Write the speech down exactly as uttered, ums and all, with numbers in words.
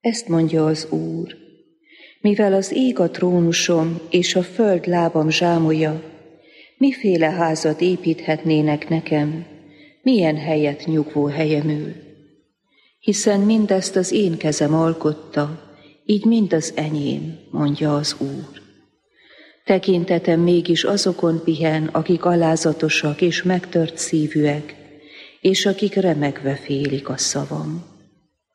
Ezt mondja az Úr. Mivel az ég a trónusom, és a föld lábam zsámolja, miféle házat építhetnének nekem, milyen helyet nyugvó helyemül? Hiszen mindezt az én kezem alkotta, így mind az enyém, mondja az Úr. Tekintetem mégis azokon pihen, akik alázatosak és megtört szívűek, és akik remegve félik a szavam.